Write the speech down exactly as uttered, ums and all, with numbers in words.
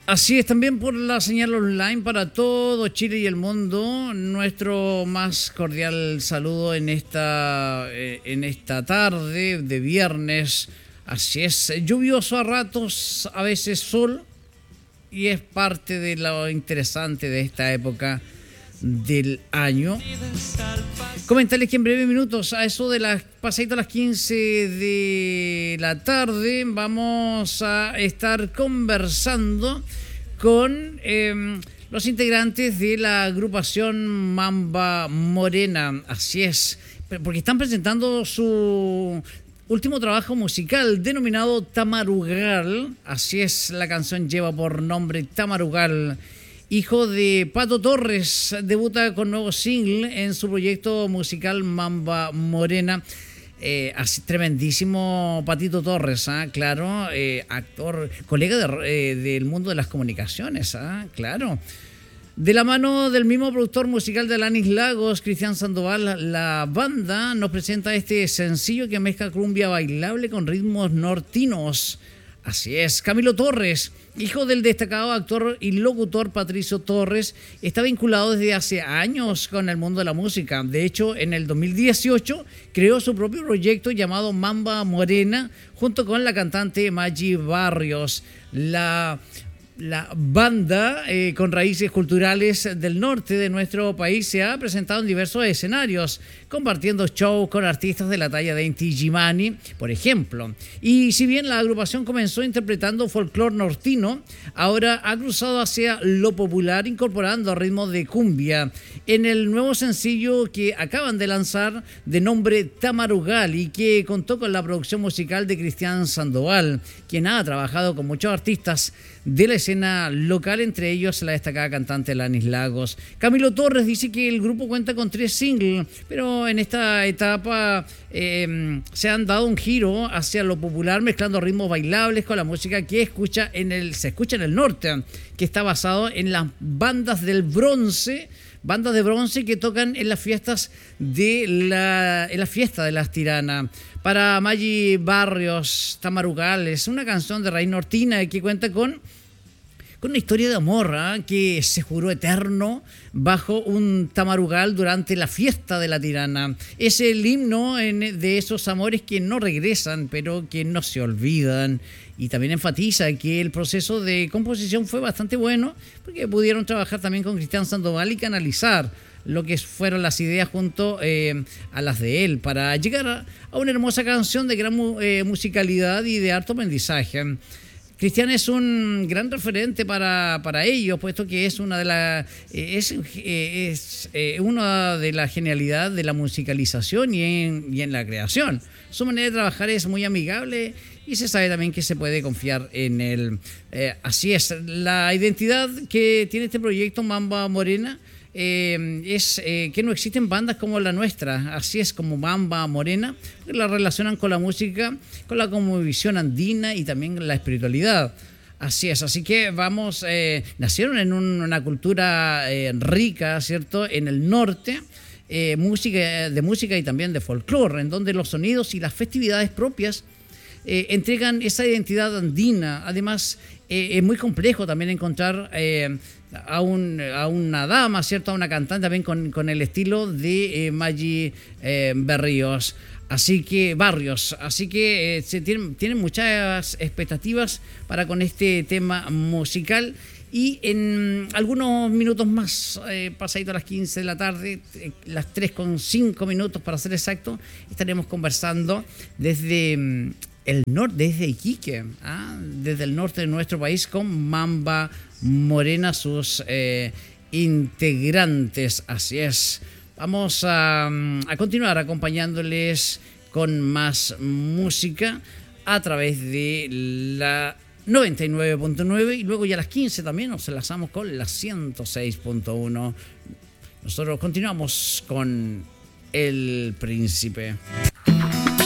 Así es, también por la señal online para todo Chile y el mundo. Nuestro más cordial saludo en esta, eh, en esta tarde de viernes. Así es, lluvioso a ratos, a veces sol, y es parte de lo interesante de esta época del año. Comentarles que en breves minutos, a eso de las pasaditas a las quince de la tarde, vamos a estar conversando con eh, los integrantes de la agrupación Mamba Morena. Así es, porque están presentando su último trabajo musical denominado Tamarugal. Así es, la canción lleva por nombre Tamarugal. Hijo de Pato Torres, debuta con nuevo single en su proyecto musical Mamba Morena. Eh, así, tremendísimo Patito Torres, ¿ah? Claro, eh, actor, colega de, eh, del mundo de las comunicaciones, ¿ah? Claro. De la mano del mismo productor musical de Alanis Lagos, Cristian Sandoval, la banda nos presenta este sencillo que mezcla cumbia bailable con ritmos nortinos. Así es, Camilo Torres, hijo del destacado actor y locutor Patricio Torres, está vinculado desde hace años con el mundo de la música. De hecho, en el dos mil dieciocho creó su propio proyecto llamado Mamba Morena, junto con la cantante Maggie Barrios. La... La banda, eh, con raíces culturales del norte de nuestro país, se ha presentado en diversos escenarios, compartiendo shows con artistas de la talla de Inti Illimani, por ejemplo. Y si bien la agrupación comenzó interpretando folclore nortino, ahora ha cruzado hacia lo popular, incorporando ritmos de cumbia en el nuevo sencillo que acaban de lanzar, de nombre Tamarugal, y que contó con la producción musical de Cristian Sandoval, quien ha trabajado con muchos artistas de la escena local, entre ellos la destacada cantante Alanis Lagos. Camilo Torres dice que el grupo cuenta con tres singles, pero en esta etapa eh, se han dado un giro hacia lo popular, mezclando ritmos bailables con la música que escucha en el, se escucha en el norte, que está basado en las bandas del bronce, bandas de bronce que tocan en las fiestas de la, en la fiesta de las tiranas. Para Maggie Barrios, Tamarugal es una canción de raíz nortina que cuenta con con una historia de amor, ¿eh? que se juró eterno bajo un tamarugal durante la fiesta de la tirana. Es el himno en, de esos amores que no regresan, pero que no se olvidan. Y también enfatiza que el proceso de composición fue bastante bueno, porque pudieron trabajar también con Cristian Sandoval y canalizar lo que fueron las ideas junto eh, a las de él, para llegar a, a una hermosa canción de gran eh, musicalidad y de harto aprendizaje. Cristian es un gran referente para, para ellos, puesto que es una de las es, es eh, una de la genialidad de la musicalización y en, y en la creación. Su manera de trabajar es muy amigable y se sabe también que se puede confiar en él. Eh, así es, la identidad que tiene este proyecto Mamba Morena Eh, es eh, que no existen bandas como la nuestra, así es, como Mamba Morena, que la relacionan con la música, con la cosmovisión andina y también la espiritualidad. Así es, así que vamos, eh, nacieron en un, una cultura eh, rica, ¿cierto?, en el norte, eh, música, de música y también de folclore, en donde los sonidos y las festividades propias eh, entregan esa identidad andina. Además, eh, es muy complejo también encontrar Eh, A, un, a una dama, ¿cierto? A una cantante también con, con el estilo de eh, Maggie eh, Berríos. Así que, Barrios. Así que eh, se tienen, tienen muchas expectativas para con este tema musical. Y en algunos minutos más, eh, pasadito a las quince de la tarde, eh, las tres con cinco minutos para ser exacto, estaremos conversando desde mm, el norte, desde Iquique, ¿ah? desde el norte de nuestro país, con Mamba Morena, sus eh, integrantes. Así es. Vamos a, a continuar acompañándoles con más música a través de la noventa y nueve punto nueve y luego ya a las quince también nos enlazamos con la ciento seis punto uno. Nosotros continuamos con El Príncipe.